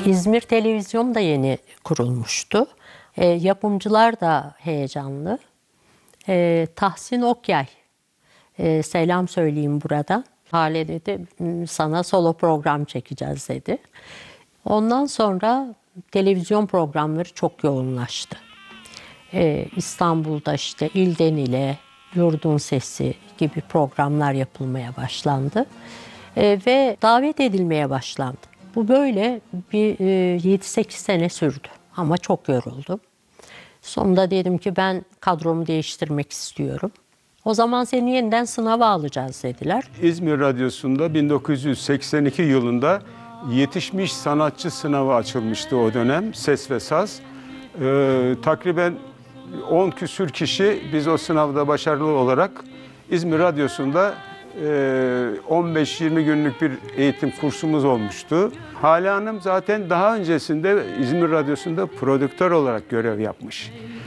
İzmir Televizyon da yeni kurulmuştu. Yapımcılar da heyecanlı. Tahsin Okyay, selam söyleyeyim burada. Hale dedi, sana solo program çekeceğiz dedi. Ondan sonra televizyon programları çok yoğunlaştı. İstanbul'da işte İlden ile, Yurdun Sesi gibi programlar yapılmaya başlandı. Ve davet edilmeye başlandı. Bu böyle bir 7-8 sene sürdü ama çok yoruldum. Sonunda dedim ki ben kadromu değiştirmek istiyorum. O zaman seni yeniden sınava alacağız dediler. İzmir Radyosu'nda 1982 yılında yetişmiş sanatçı sınavı açılmıştı o dönem. Ses ve saz. Takriben 10 küsür kişi biz o sınavda başarılı olarak İzmir Radyosu'nda 15-20 günlük bir eğitim kursumuz olmuştu. Hale Hanım zaten daha öncesinde İzmir Radyosu'nda prodüktör olarak görev yapmış.